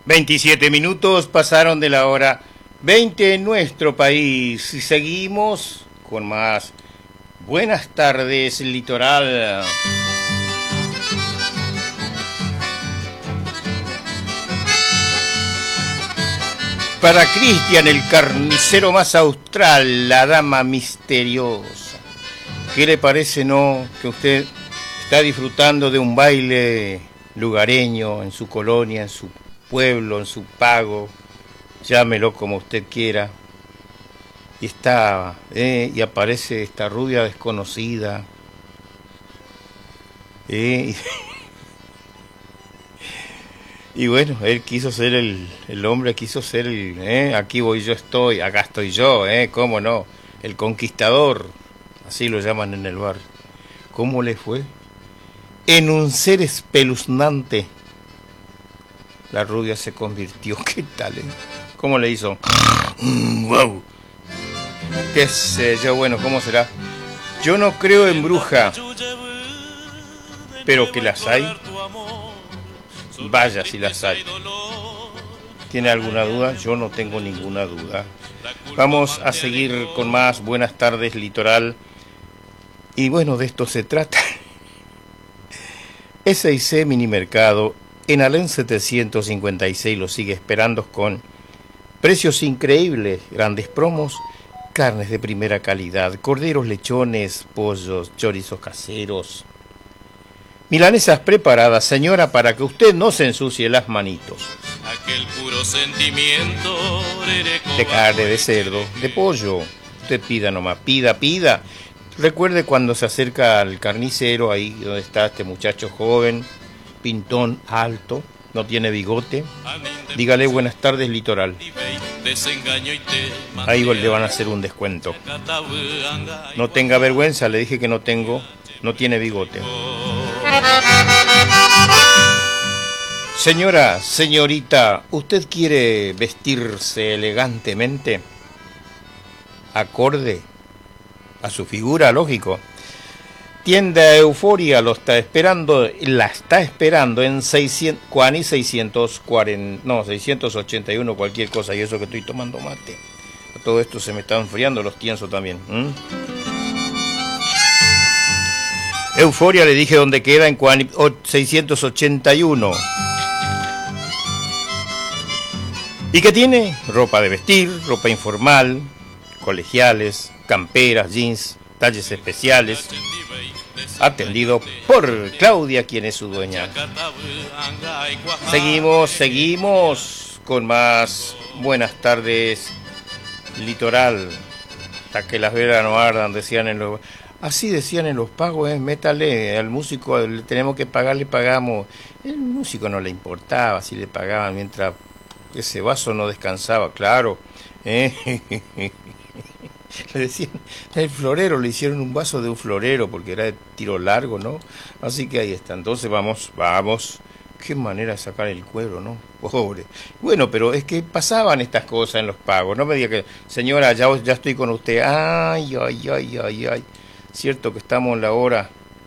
27 minutos pasaron de la hora 20 en nuestro país y seguimos con más. Buenas tardes, Litoral. Para Cristian, el carnicero más austral, la dama misteriosa. ¿Qué le parece, no, que usted está disfrutando de un baile lugareño en su colonia, en su pueblo, en su pago, llámelo como usted quiera, y está, y aparece esta rubia desconocida, y bueno, él quiso ser el hombre, quiso ser aquí voy yo estoy, acá estoy yo, cómo no, el conquistador, así lo llaman en el bar. ¿Cómo le fue? En un ser espeluznante, la rubia se convirtió. ¿Qué tal? ¿Cómo le hizo? ¡Wow! ¿Qué sé yo? Bueno, ¿cómo será? Yo no creo en bruja, pero que las hay. Vaya si las hay. ¿Tiene alguna duda? Yo no tengo ninguna duda. Vamos a seguir con más. Buenas tardes, Litoral. Y bueno, de esto se trata. S&C Minimercado en Alén 756 lo sigue esperando con precios increíbles, grandes promos, carnes de primera calidad, corderos, lechones, pollos, chorizos caseros, milanesas preparadas, señora, para que usted no se ensucie las manitos. Aquel puro sentimiento de carne, de cerdo, de pollo. Usted pida nomás, pida. Recuerde cuando se acerca al carnicero, ahí donde está este muchacho joven, pintón, alto, no tiene bigote. Dígale buenas tardes, Litoral. Ahí le van a hacer un descuento. No tenga vergüenza, le dije que no tiene bigote. Señora, señorita, ¿usted quiere vestirse elegantemente? Acorde a su figura, lógico. Tienda Euforia la está esperando en 681, cualquier cosa, y eso que estoy tomando mate. Todo esto se me está enfriando los tienzos también. Euforia, le dije dónde queda, en 681. ¿Y qué tiene? Ropa de vestir, ropa informal, colegiales, camperas, jeans, talles especiales. Atendido por Claudia, quien es su dueña. Seguimos con más. Buenas tardes, Litoral. Hasta que las velas no ardan, así decían en los pagos, métale al músico, le tenemos que pagar, le pagamos. El músico no le importaba si le pagaban mientras ese vaso no descansaba, claro. Le decían, el florero, le hicieron un vaso de un florero porque era de tiro largo, ¿no? Así que ahí está. Entonces vamos. Qué manera de sacar el cuero, ¿no? Pobre. Bueno, pero es que pasaban estas cosas en los pagos. No me diga que, señora, ya estoy con usted. Ay. Cierto que estamos en la hora.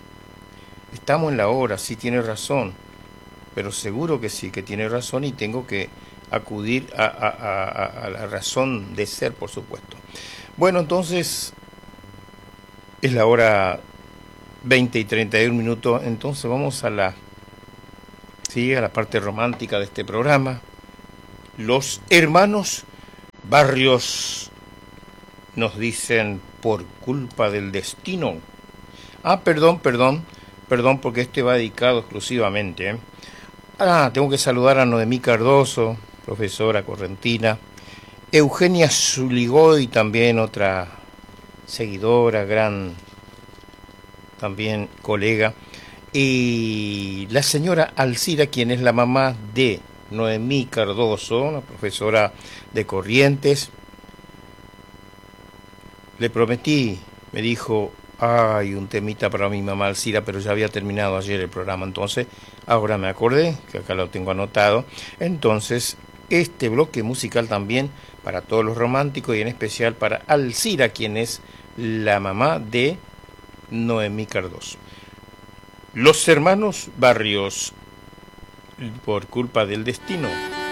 Sí, tiene razón. Pero seguro que sí, que tiene razón y tengo que acudir a la razón de ser, por supuesto. Bueno, entonces es la hora 20 y 31 minutos, entonces vamos a la parte romántica de este programa. Los hermanos Barrios nos dicen por culpa del destino. Perdón, porque este va dedicado exclusivamente. Tengo que saludar a Noemí Cardoso, profesora correntina. Eugenia Zuligoy, también otra seguidora, gran también colega, y la señora Alcira, quien es la mamá de Noemí Cardoso, una profesora de Corrientes. Le prometí, me dijo, un temita para mi mamá Alcira, pero ya había terminado ayer el programa, entonces ahora me acordé, que acá lo tengo anotado. Entonces, este bloque musical también para todos los románticos y en especial para Alcira, quien es la mamá de Noemí Cardoso. Los hermanos Barrios, por culpa del destino.